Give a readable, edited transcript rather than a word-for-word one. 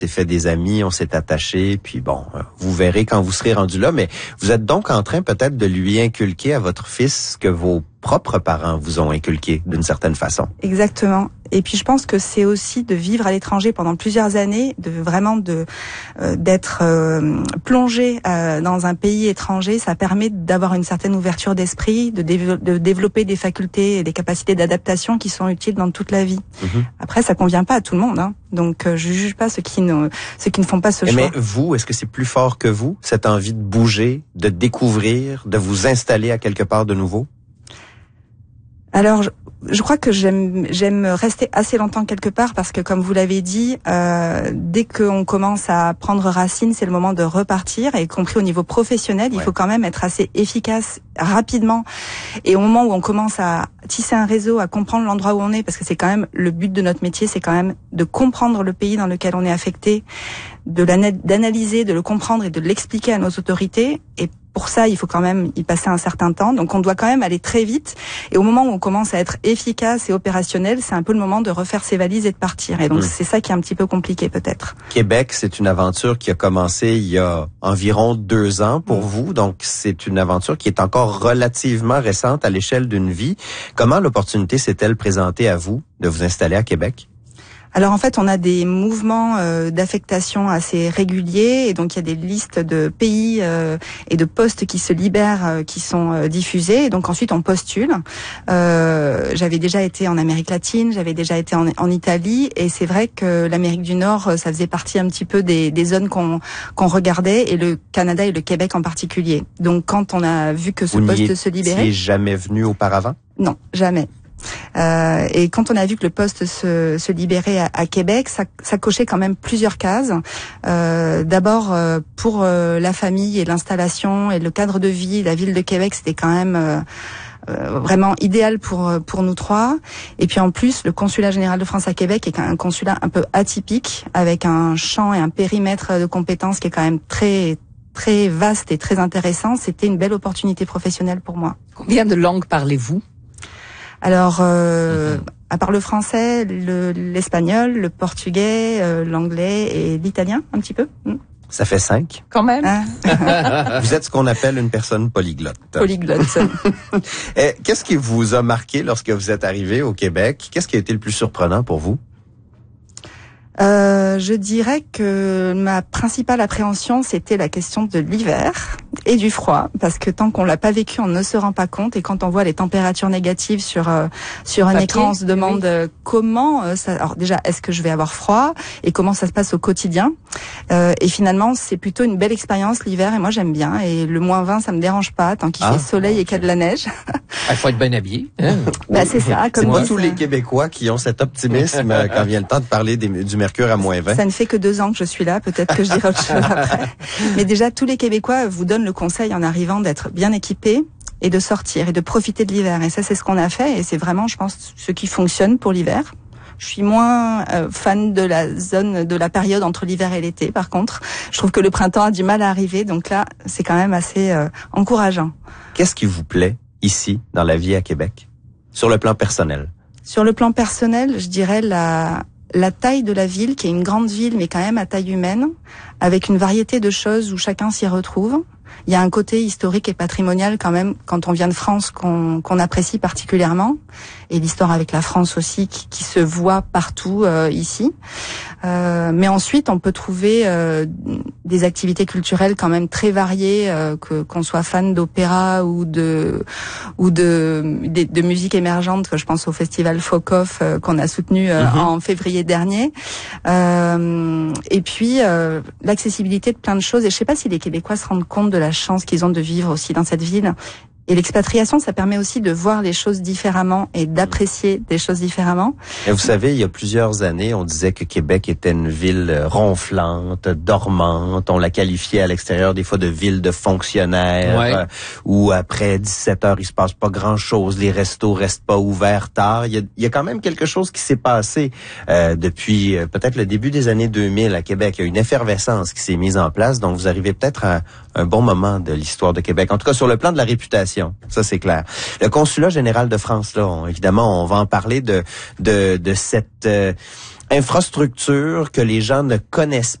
s'est fait des amis, on s'est attaché, puis bon, vous verrez quand vous serez rendu là, mais vous êtes donc en train peut-être de lui inculquer à votre fils ce que vos propres parents vous ont inculqué d'une certaine façon. Exactement. Et puis je pense que c'est aussi de vivre à l'étranger pendant plusieurs années, d'être plongé dans un pays étranger, ça permet d'avoir une certaine ouverture d'esprit, de développer des facultés et des capacités d'adaptation qui sont utiles dans toute la vie. Après, ça convient pas à tout le monde, hein. Donc je juge pas ceux qui ne font pas ce choix. Mais vous, est-ce que c'est plus fort que vous, cette envie de bouger, de découvrir, de vous installer à quelque part de nouveau? Alors, je crois que j'aime rester assez longtemps quelque part parce que, comme vous l'avez dit, dès qu'on commence à prendre racine, c'est le moment de repartir, y compris au niveau professionnel. Il faut quand même être assez efficace rapidement. Et au moment où on commence à tisser un réseau, à comprendre l'endroit où on est, parce que c'est quand même le but de notre métier, c'est quand même de comprendre le pays dans lequel on est affecté, d'analyser, de le comprendre et de l'expliquer à nos autorités. Et pour ça, il faut quand même y passer un certain temps. Donc, on doit quand même aller très vite. Et au moment où on commence à être efficace et opérationnel, c'est un peu le moment de refaire ses valises et de partir. Et donc, c'est ça qui est un petit peu compliqué, peut-être. Québec, c'est une aventure qui a commencé il y a environ 2 ans pour vous. Donc, c'est une aventure qui est encore relativement récente à l'échelle d'une vie. Comment l'opportunité s'est-elle présentée à vous de vous installer à Québec? Alors en fait, on a des mouvements d'affectation assez réguliers et donc il y a des listes de pays et de postes qui se libèrent, qui sont diffusés. Et donc ensuite on postule. J'avais déjà été en Amérique latine, j'avais déjà été en Italie et c'est vrai que l'Amérique du Nord, ça faisait partie un petit peu des zones qu'on regardait et le Canada et le Québec en particulier. Donc quand on a vu que ce poste se libérait, vous n'y étiez jamais venu auparavant? Non, jamais. Et quand on a vu que le poste se libérait à Québec, ça cochait quand même plusieurs cases. D'abord, pour la famille et l'installation et le cadre de vie, la ville de Québec, c'était quand même vraiment idéal pour nous trois. Et puis en plus, le consulat général de France à Québec est un consulat un peu atypique, avec un champ et un périmètre de compétences qui est quand même très vaste et très intéressant. C'était une belle opportunité professionnelle pour moi. Combien de langues parlez-vous? Alors, à part le français, l'espagnol, le portugais, l'anglais et l'italien, un petit peu. Ça fait 5. Quand même. Vous êtes ce qu'on appelle une personne polyglotte. Polyglotte. Qu'est-ce qui vous a marqué lorsque vous êtes arrivé au Québec? Qu'est-ce qui a été le plus surprenant pour vous? Je dirais que ma principale appréhension, c'était la question de l'hiver et du froid, parce que tant qu'on l'a pas vécu, on ne se rend pas compte. Et quand on voit les températures négatives sur un écran, on se demande comment ça. Alors déjà, est-ce que je vais avoir froid et comment ça se passe au quotidien. Et finalement, c'est plutôt une belle expérience l'hiver. Et moi, j'aime bien. Et le -20, ça me dérange pas tant qu'il fait soleil et qu'il y a de la neige. Il faut être bien habillé. Hein? Bah c'est ça. C'est pas tous les Québécois qui ont cet optimisme quand vient le temps de parler du mercure à -20. Ça ne fait que 2 ans que je suis là, peut-être que je dirai autre chose après. Mais déjà, tous les Québécois vous donnent le conseil en arrivant d'être bien équipés et de sortir et de profiter de l'hiver. Et ça, c'est ce qu'on a fait et c'est vraiment, je pense, ce qui fonctionne pour l'hiver. Je suis moins fan de la période entre l'hiver et l'été. Par contre, je trouve que le printemps a du mal à arriver. Donc là, c'est quand même assez encourageant. Qu'est-ce qui vous plaît ici, dans la vie à Québec, sur le plan personnel? Sur le plan personnel, je dirais la taille de la ville, qui est une grande ville, mais quand même à taille humaine, avec une variété de choses où chacun s'y retrouve. Il y a un côté historique et patrimonial quand même, quand on vient de France, qu'on apprécie particulièrement. Et l'histoire avec la France aussi, qui se voit partout ici. Mais ensuite, on peut trouver des activités culturelles quand même très variées, qu'on soit fan d'opéra ou de musique émergente. Je pense au festival Folk Off qu'on a soutenu en février dernier. Et puis l'accessibilité de plein de choses. Et je sais pas si les Québécois se rendent compte de la chance qu'ils ont de vivre aussi dans cette ville. Et l'expatriation, ça permet aussi de voir les choses différemment et d'apprécier des choses différemment. Et vous savez, il y a plusieurs années, on disait que Québec était une ville ronflante, dormante. On la qualifiait à l'extérieur des fois de ville de fonctionnaires, où après 17 heures, il se passe pas grand-chose. Les restos restent pas ouverts tard. Il y a quand même quelque chose qui s'est passé depuis peut-être le début des années 2000 à Québec. Il y a une effervescence qui s'est mise en place. Donc, vous arrivez peut-être à un bon moment de l'histoire de Québec. En tout cas, sur le plan de la réputation. Ça, c'est clair. Le consulat général de France, là, évidemment, on va en parler de cette infrastructures que les gens ne connaissent